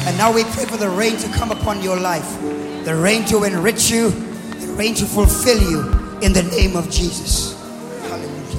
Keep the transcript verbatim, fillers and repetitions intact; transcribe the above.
And now we pray for the rain to come upon your life, the rain to enrich you, the rain to fulfill you in the name of Jesus. Hallelujah.